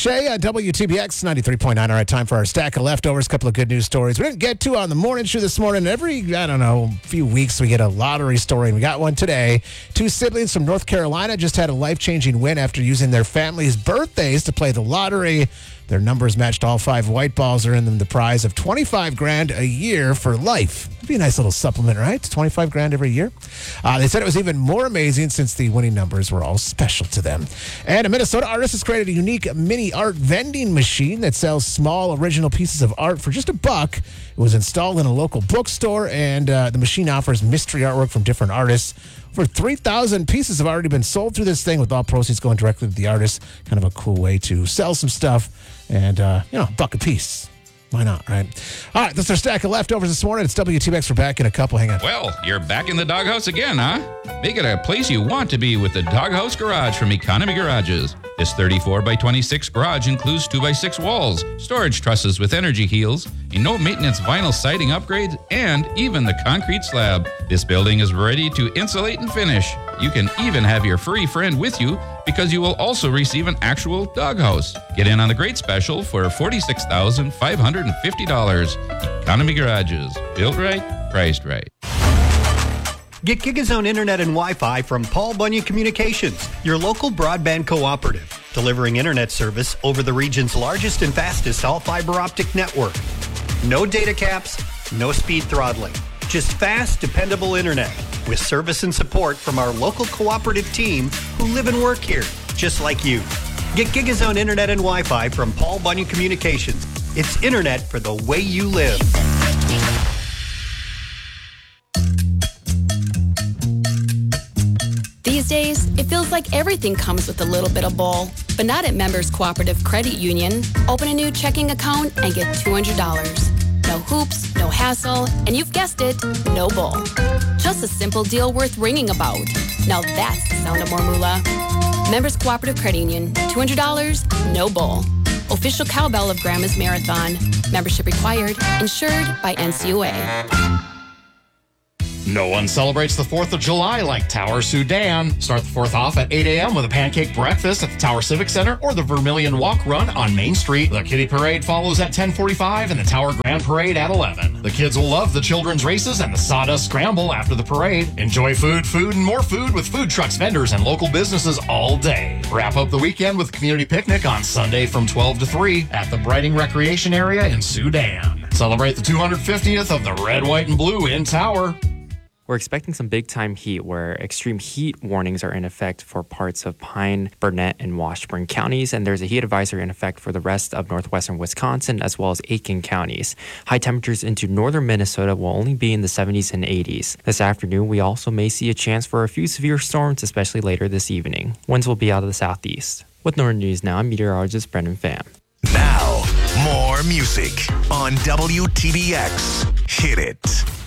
Shay on WTBX 93.9. All right, time for our stack of leftovers. A couple of good news stories we didn't get to on the morning show this morning. Every, few weeks we get a lottery story, and we got one today. Two siblings from North Carolina just had a life-changing win after using their family's birthdays to play the lottery. Their numbers matched all 5 white balls, earning them the prize of $25,000 a year for life. It'd be a nice little supplement, right? $25,000 every year. They said it was even more amazing since the winning numbers were all special to them. And a Minnesota artist has created a unique mini art vending machine that sells small original pieces of art for just $1. It was installed in a local bookstore, and the machine offers mystery artwork from different artists. Over 3,000 pieces have already been sold through this thing, with all proceeds going directly to the artist. Kind of a cool way to sell some stuff and, $1 a piece. Why not, right? All right, that's our stack of leftovers this morning. It's WTBX. We're back in a couple. Hang on. Well, you're back in the doghouse again, huh? Make it a place you want to be with the Doghouse Garage from Economy Garages. This 34 by 26 garage includes 2 by 6 walls, storage trusses with energy heels, a no-maintenance vinyl siding upgrade, and even the concrete slab. This building is ready to insulate and finish. You can even have your furry friend with you because you will also receive an actual doghouse. Get in on the great special for $46,550. Economy Garages. Built right, priced right. Get GigaZone Internet and Wi-Fi from Paul Bunyan Communications, your local broadband cooperative, delivering internet service over the region's largest and fastest all-fiber optic network. No data caps, no speed throttling, just fast, dependable internet with service and support from our local cooperative team who live and work here, just like you. Get GigaZone Internet and Wi-Fi from Paul Bunyan Communications. It's internet for the way you live. These days, it feels like everything comes with a little bit of bull, but not at Members Cooperative Credit Union. Open a new checking account and get $200. No hoops, no hassle, and you've guessed it, no bull. Just a simple deal worth ringing about. Now that's the sound of more moolah. Members Cooperative Credit Union, $200, no bull. Official cowbell of Grandma's Marathon. Membership required. Insured by NCUA. No one celebrates the 4th of July like Tower Sudan. Start the 4th off at 8 a.m. with a pancake breakfast at the Tower Civic Center or the Vermilion Walk Run on Main Street. The Kitty Parade follows at 10:45 and the Tower Grand Parade at 11. The kids will love the children's races and the Sawdust Scramble after the parade. Enjoy food, and more food with food trucks, vendors, and local businesses all day. Wrap up the weekend with a community picnic on Sunday from 12 to 3 at the Brighting Recreation Area in Sudan. Celebrate the 250th of the Red, White, and Blue in Tower. We're expecting some big-time heat where extreme heat warnings are in effect for parts of Pine, Burnett, and Washburn counties, and there's a heat advisory in effect for the rest of northwestern Wisconsin as well as Aiken counties. High temperatures into northern Minnesota will only be in the 70s and 80s. This afternoon, we also may see a chance for a few severe storms, especially later this evening. Winds will be out of the southeast. With Northern News Now, I'm meteorologist Brendan Pham. Now, more music on WTBX. Hit it.